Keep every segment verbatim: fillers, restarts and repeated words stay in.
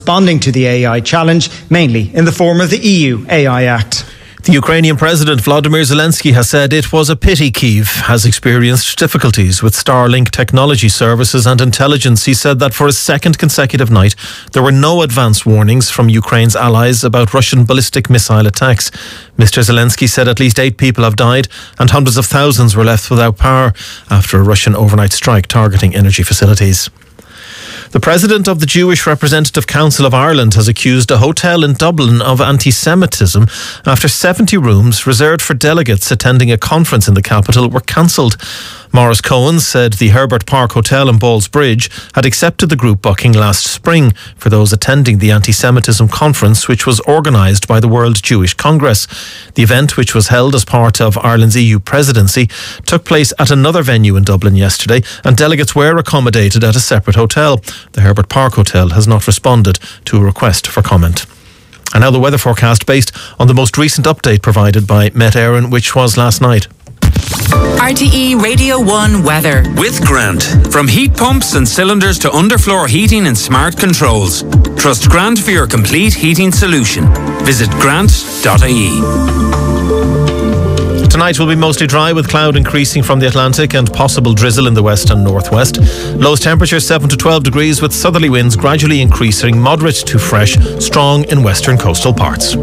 responding to the A I challenge, mainly in the form of the E U A I Act. The Ukrainian President Volodymyr Zelensky has said it was a pity Kyiv has experienced difficulties with Starlink technology services and intelligence. He said that for a second consecutive night, there were no advance warnings from Ukraine's allies about Russian ballistic missile attacks. Mister Zelensky said at least eight people have died and hundreds of thousands were left without power after a Russian overnight strike targeting energy facilities. The president of the Jewish Representative Council of Ireland has accused a hotel in Dublin of anti-Semitism after seventy rooms reserved for delegates attending a conference in the capital were cancelled. Maurice Cohen said the Herbert Park Hotel in Ballsbridge had accepted the group booking last spring for those attending the anti-Semitism conference, which was organised by the World Jewish Congress. The event, which was held as part of Ireland's E U presidency, took place at another venue in Dublin yesterday, and delegates were accommodated at a separate hotel. The Herbert Park Hotel has not responded to a request for comment. And now the weather forecast based on the most recent update provided by Met Éireann, which was last night. R T E Radio one weather. With Grant. From heat pumps and cylinders to underfloor heating and smart controls. Trust Grant for your complete heating solution. Visit grant dot I E. Tonight will be mostly dry with cloud increasing from the Atlantic and possible drizzle in the west and northwest. Lowest temperature seven to twelve degrees with southerly winds gradually increasing, moderate to fresh, strong in western coastal parts.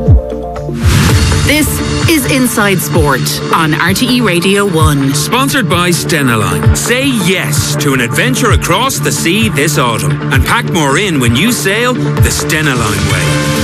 This is Inside Sport on R T E Radio one. Sponsored by Stenaline. Say yes to an adventure across the sea this autumn and pack more in when you sail the Stenaline way.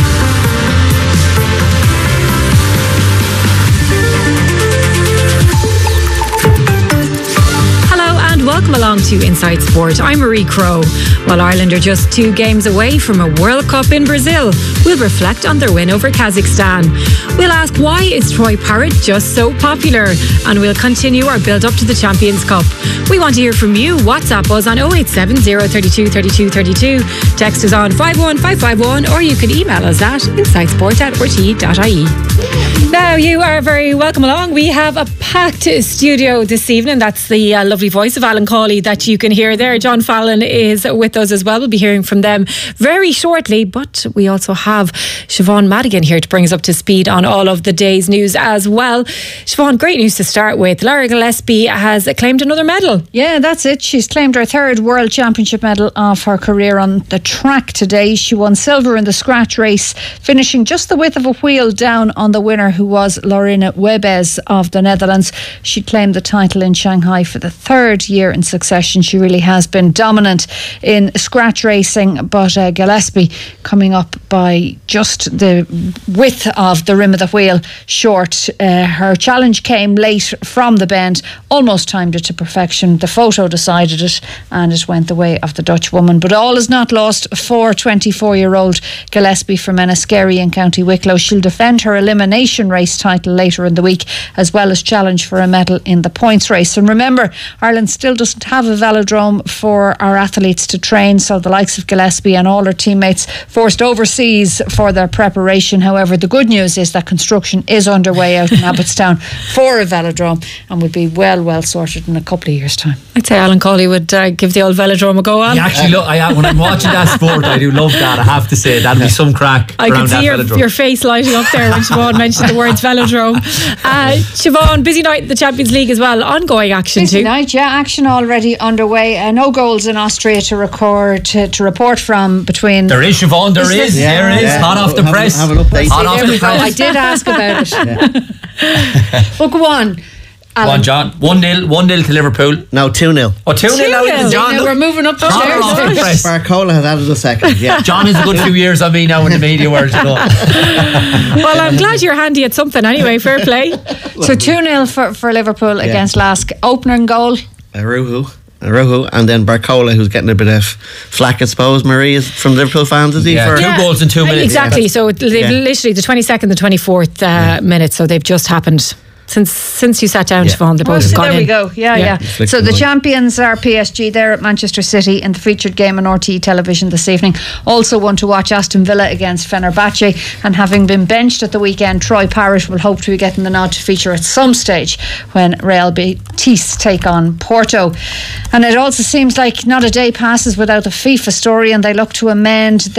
Welcome along to Inside Sport. I'm Marie Crowe. While Ireland are just two games away from a World Cup in Brazil, we'll reflect on their win over Kazakhstan. We'll ask why is Troy Parrott just so popular, and we'll continue our build up to the Champions Cup. We want to hear from you. WhatsApp us on oh eight seven oh three two three two three two. Text us on five one five five one, or you can email us at insidesport at r t e dot i e. Now you are very welcome along. We have a packed studio this evening. That's the uh, lovely voice of Alan Cawley that you can hear there. John Fallon is with us as well. We'll be hearing from them very shortly, but we also have Siobhan Madigan here to bring us up to speed on all of the day's news as well. Siobhan, great news to start with. Lara Gillespie has claimed another medal. Yeah, that's it. She's claimed her third World Championship medal of her career on the track today. She won silver in the scratch race, finishing just the width of a wheel down on the winner, who was Lorena Webes of the Netherlands. She claimed the title in Shanghai for the third year in succession. She really has been dominant in scratch racing, but uh, Gillespie coming up by just the width of the rim of the wheel short. Uh, her challenge came late from the bend, almost timed it to perfection. The photo decided it, and it went the way of the Dutch woman. But all is not lost for twenty-four-year-old Gillespie from Enniskerry in County Wicklow. She'll defend her elimination race title later in the week, as well as challenge for a medal in the points race. And remember, Ireland still doesn't have a velodrome for our athletes to train, so the likes of Gillespie and all her teammates forced overseas for their preparation. However, the good news is that construction is underway out in Abbottstown for a velodrome, and will be well, well sorted in a couple of years' time. I'd say Alan Cawley would uh, give the old velodrome a go on. Yeah, actually, look, I, when I'm watching that sport, I do love that. I have to say, that'll be some crack. I can see your, your face lighting up there when Siobhan mentioned the words velodrome. Uh, Siobhan, busy night in the Champions League as well. Ongoing action busy too. night, yeah. Action already underway. Uh, no goals in Austria to record to, to report from between. There is, Siobhan. There is. is. Yeah, there is. Yeah. Hot off the have press. A, have an update. Hot off the press. I did ask about it. Yeah. Well, go on. Alan. Go on, John. one nil one nil to Liverpool. No, two nil. Oh, two nil now, John. Now we're moving up the stairs. Barcola has added a second. Yeah. John is a good few years on me now in the media world, you know. Well, I'm glad you're handy at something anyway. Fair play. So two nil for, for Liverpool yeah. against Lask. Opening goal. Aruhu. Aruhu, and then Barcola, who's getting a bit of flack, I suppose. Marie is from Liverpool fans, is he? Yeah, for two yeah. goals in two minutes. Exactly. Yeah. So they've yeah. literally the twenty-second, the twenty-fourth uh, yeah. minute. So they've just happened. since since you sat down, Yeah. Siobhan, the Oh, both so have gone there we in. go. Yeah, Yeah. yeah. Flick So them the away. champions are P S G there at Manchester City in the featured game on R T E television this evening. Also want to watch Aston Villa against Fenerbahce, and having been benched at the weekend, Troy Parrott will hope to be getting the nod to feature at some stage when Real Betis take on Porto. And it also seems like not a day passes without a FIFA story, and they look to amend